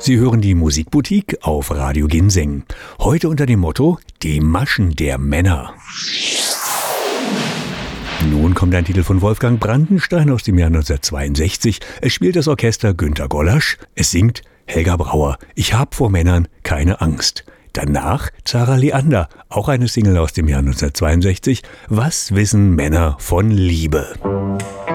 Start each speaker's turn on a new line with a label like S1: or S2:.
S1: Sie hören die Musikboutique auf Radio Ginseng. Heute unter dem Motto Die Maschen der Männer. Nun kommt ein Titel von Wolfgang Brandenstein aus dem Jahr 1962. Es spielt das Orchester Günter Gollasch. Es singt Helga Brauer. Ich hab vor Männern keine Angst. Danach Zara Leander, auch eine Single aus dem Jahr 1962. Was wissen Männer von Liebe?